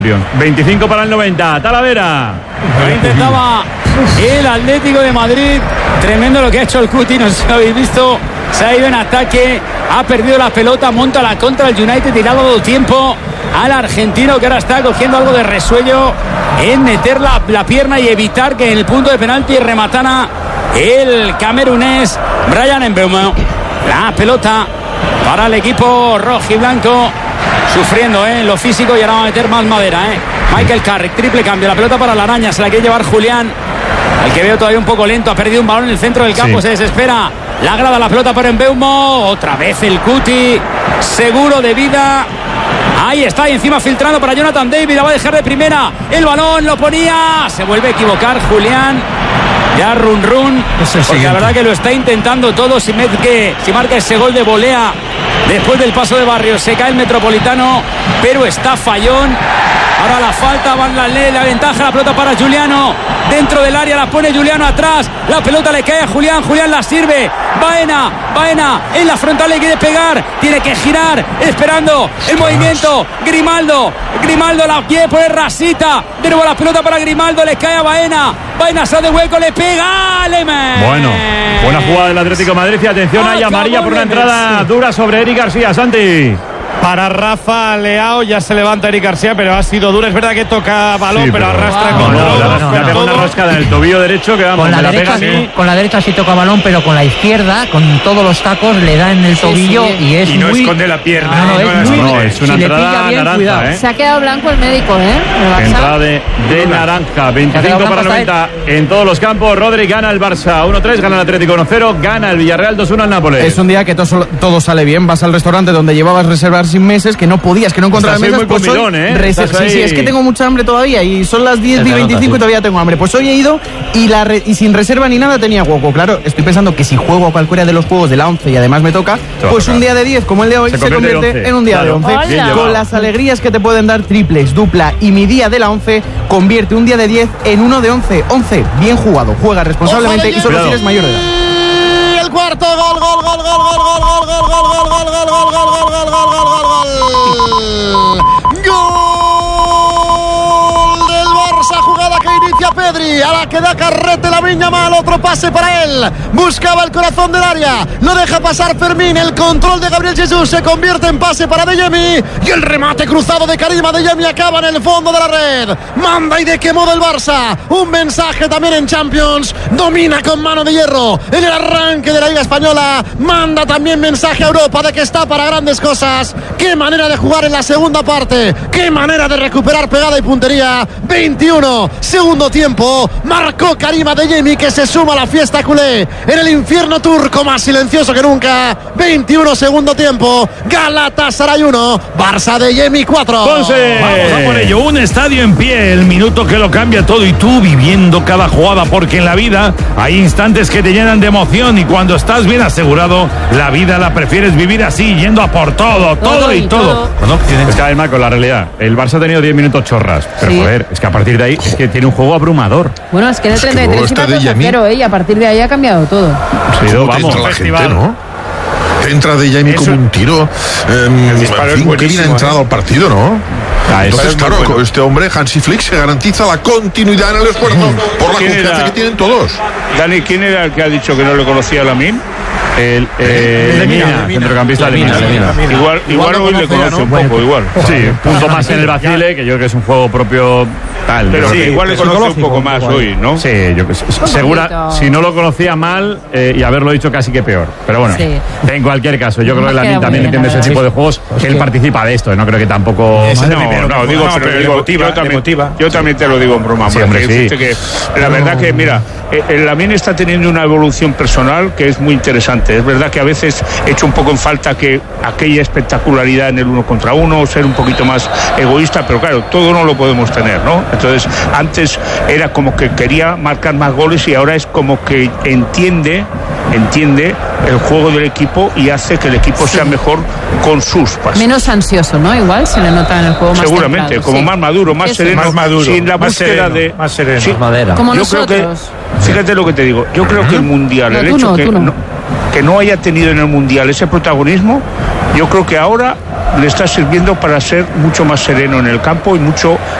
25 para el 90, Talavera. Lo intentaba el Atlético de Madrid. Tremendo lo que ha hecho el Cuti, no sé si lo habéis visto. Se ha ido en ataque, ha perdido la pelota, monta la contra el United y le ha dado tiempo al argentino, que ahora está cogiendo algo de resuello en meter la pierna y evitar que en el punto de penalti rematara el camerunés Bryan Mbeumo. La pelota para el equipo rojiblanco, sufriendo en lo físico, y ahora va a meter más madera. Michael Carrick, triple cambio, la pelota para la araña, se la quiere llevar Julián, al que veo todavía un poco lento, ha perdido un balón en el centro del campo, sí. Se desespera, la grada la pelota para Mbeumo, otra vez el Cuti, seguro de vida. Ahí está, y encima filtrando para Jonathan David, la va a dejar de primera, el balón lo ponía, se vuelve a equivocar Julián, ya run, porque la verdad que lo está intentando todo. Si marca ese gol de volea después del paso de Barrios, se cae el Metropolitano, pero está fallón. Ahora la falta, Van Lanley, la ventaja, la pelota para Giuliano, dentro del área, la pone Giuliano atrás, la pelota le cae a Julián la sirve, Baena en la frontal, le quiere pegar, tiene que girar, esperando el movimiento, Grimaldo la quiere poner rasita, de nuevo la pelota para Grimaldo, le cae a Baena sale de hueco, le pega a Leme. Bueno, buena jugada del Atlético de Madrid, y atención, hay amarilla por una entrada dura sobre Eric García. Santi. Para Rafa Leao, ya se levanta Eric García, pero ha sido dura. Es verdad que toca balón, pero arrastra con todo. Le pegó una roscada en el tobillo derecho que vamos, con la derecha sí toca balón, pero con la izquierda, con todos los tacos, le da en el tobillo y es no muy... esconde la pierna. Es una entrada naranja. Se ha quedado blanco el médico, Entrada de naranja. 25 para 90 en todos los campos. Rodri gana el Barça 1-3, gana el Atlético 1-0, gana el Villarreal 2-1 al Nápoles. Es un día que todo sale bien. Vas al restaurante donde llevabas reservar sin meses, que no podías, que no encontrabas mesas. Pues comidón, sí, es que tengo mucha hambre todavía y son las 10:25 y todavía tengo hambre. Pues hoy he ido y sin reserva ni nada tenía hueco. Claro, estoy pensando que si juego a cualquiera de los juegos de la 11 y además me toca, pues un día de 10 como el de hoy se convierte en un día de 11. Con las alegrías que te pueden dar triples, dupla y mi día de la 11, convierte un día de 10 en uno de 11. 11, bien jugado, juega responsablemente y solo si eres mayor de edad. El cuarto gol. Gol del Barça, jugada que inicia Pedri, a la que da carrete Lamine Yamal, otro pase para él, buscaba el corazón del área, no deja pasar Fermín, el control de Gabriel Jesús se convierte en pase para Adeyemi y el remate cruzado de Karim Adeyemi acaba en el fondo de la red. Manda y de qué modo el Barça, un mensaje también en Champions, domina con mano de hierro en el arranque de la Liga Española, manda también mensaje a Europa de que está para grandes cosas. Qué manera de jugar en la segunda parte, qué manera de recuperar pegada y puntería. 21, segundo tiempo, marcó Karim Adeyemi, que se suma a la fiesta culé en el infierno turco, más silencioso que nunca. 21, segundo tiempo, Galatasaray 1, Barça Adeyemi 4. Vamos a por ello, un estadio en pie, el minuto que lo cambia todo, y tú viviendo cada jugada, porque en la vida hay instantes que te llenan de emoción, y cuando estás bien asegurado, la vida la prefieres vivir así, yendo a por todo y todo. Es que además, con la realidad, el Barça ha tenido 10 minutos chorras, pero joder, es que a partir de ahí es que tiene un juego abrumador. Bueno, es que en el 33 iba 2-0, y a partir de ahí ha cambiado todo. Vamos, la gente, ¿no? Entra Adeyemi como un tiro. Qué bien ha entrado al partido, ¿no? Entonces, claro, con este hombre, Hansi Flick, se garantiza la continuidad en el esfuerzo por la confianza que tienen todos. Dani, ¿quién era el que ha dicho que no le conocía a Lamine? Lemina, centrocampista Lemina. Igual hoy le conoce un poco, igual. Sí, punto más en el Bacile, que yo creo que es un juego propio tal. Pero sí, igual le conoce un poco más hoy, ¿no? Sí, yo que segura, si no lo conocía mal y haberlo dicho casi que peor. Pero bueno, en cualquier caso, yo creo que Lamine también entiende ese tipo de juegos, que él participa de esto, no creo que tampoco... No, digo, pero yo también te lo digo en broma. Que la verdad que, mira, el Lamine está teniendo una evolución personal que es muy interesante. Es verdad que a veces echo un poco en falta que aquella espectacularidad en el 1 contra 1, ser un poquito más egoísta, pero claro, todo no lo podemos tener, ¿no? Entonces, antes era como que quería marcar más goles y ahora es como que entiende el juego del equipo y hace que el equipo sea mejor con sus pases. Menos ansioso, ¿no? Igual se le nota en el juego más seguramente, templado, como más maduro, más sereno, sin la búsqueda de... Más sereno, sí, madera. Como yo nosotros. Creo que, fíjate lo que te digo, yo creo que el Mundial, el hecho que no haya tenido en el Mundial ese protagonismo, yo creo que ahora le está sirviendo para ser mucho más sereno en el campo y mucho